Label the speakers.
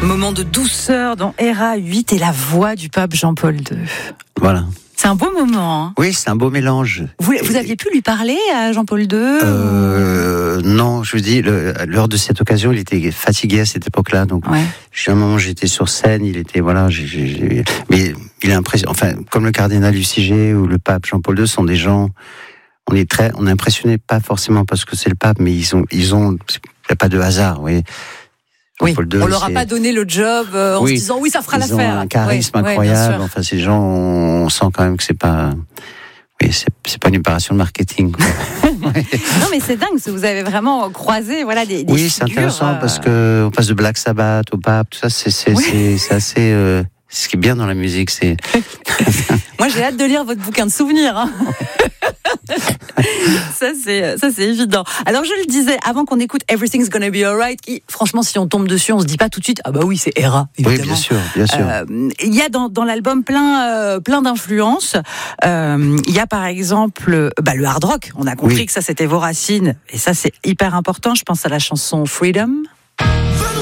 Speaker 1: Moment de douceur dans Héra 8 et la voix du pape Jean-Paul II.
Speaker 2: Voilà.
Speaker 1: C'est un beau moment. Hein.
Speaker 2: Oui, c'est un beau mélange.
Speaker 1: Vous aviez pu lui parler à Jean-Paul II
Speaker 2: Non, je vous dis, lors de cette occasion, il était fatigué à cette époque-là. Donc, à un moment, j'étais sur scène, il était, voilà, mais il est impressionnant. Enfin, comme le cardinal UCG ou le pape Jean-Paul II sont des gens, on est impressionné, pas forcément parce que c'est le pape, mais il n'y a pas de hasard, vous voyez.
Speaker 1: Oui, on leur a pas donné le job en se disant oui, ça fera l'affaire.
Speaker 2: Ils ont un charisme incroyable. Enfin, ces gens, on sent quand même que c'est pas une opération de marketing.
Speaker 1: Non, mais c'est dingue, parce que vous avez vraiment croisé, voilà, des
Speaker 2: oui,
Speaker 1: figures.
Speaker 2: c'est intéressant parce que on passe de Black Sabbath au pape, tout ça, c'est assez. Ce qui est bien dans la musique, c'est.
Speaker 1: Moi, j'ai hâte de lire votre bouquin de souvenirs. Hein. Ça, c'est évident. Alors, je le disais, avant qu'on écoute Everything's Gonna Be Alright, qui, franchement, si on tombe dessus, on se dit pas tout de suite, ah bah oui, c'est Héra, évidemment.
Speaker 2: Oui, bien sûr.
Speaker 1: Il y a dans l'album plein d'influences. Il y a, par exemple, le hard rock. On a compris que ça, c'était vos racines. Et ça, c'est hyper important. Je pense à la chanson Freedom.